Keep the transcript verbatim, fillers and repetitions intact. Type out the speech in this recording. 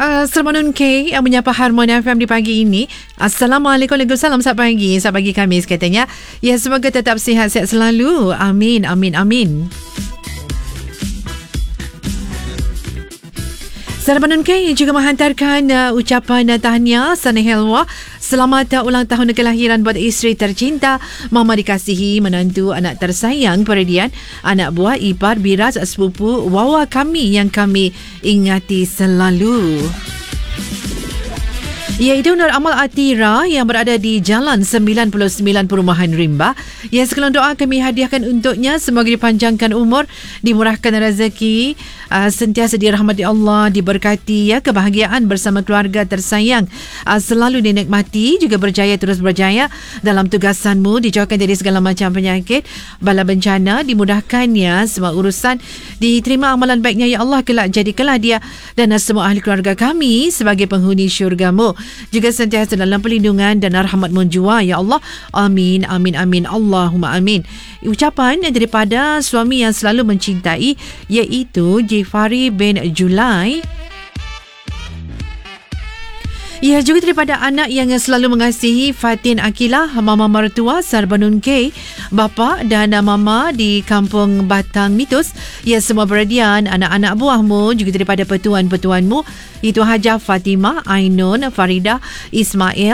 uh, Sermanun K yang menyapa Harmon F M di pagi ini. Assalamualaikum, Waalaikumsalam. Selamat pagi, selamat pagi Khamis katanya. Ya, semoga tetap sihat-sihat selalu. Amin, amin, amin. Sermanun K juga menghantarkan uh, ucapan uh, tahniah Sanehelwa selamat uh, ulang tahun kelahiran buat isteri tercinta, mama dikasihi, menantu, anak tersayang Perdian, anak buah, ipar, biras, sepupu, wawa kami yang kami ingati selalu. Iaitu Nur Amal Atira yang berada di Jalan sembilan puluh sembilan Perumahan Rimba. Ya, sekalian doa kami hadiahkan untuknya, semoga dipanjangkan umur, dimurahkan rezeki, uh, sentiasa dirahmati Allah, diberkati ya, kebahagiaan bersama keluarga tersayang, uh, selalu dinikmati, juga berjaya terus berjaya dalam tugasanmu, dijauhkan dari segala macam penyakit, bala bencana, dimudahkannya semua urusan, diterima amalan baiknya ya Allah, kelak jadikanlah dia dan semua ahli keluarga kami sebagai penghuni syurgamu, juga sentiasa dalam perlindungan dan rahmat-Mu jua ya Allah. Amin, amin, amin. Allahumma amin. Ucapan daripada suami yang selalu mencintai, iaitu Jifari bin Julai. Ya, juga daripada anak yang selalu mengasihi, Fatin Akilah, mama mertua Sarbanun K, bapa dan mama di Kampung Batang Mitus. Ya, semua Perdian, anak-anak buahmu, juga daripada petuan-petuanmu, itu Hajah Fatimah, Ainun, Faridah, Ismail,